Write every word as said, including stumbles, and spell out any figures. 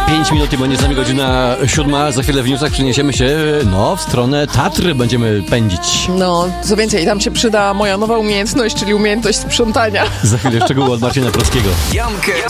pięć minut i będzie z nami godzina siódma. Za chwilę w newsach przeniesiemy się, no, w stronę Tatry będziemy pędzić. No, co więcej, tam się przyda moja nowa umiejętność, czyli umiejętność sprzątania. Za chwilę szczegóły od Marcina Proskiego. Jankę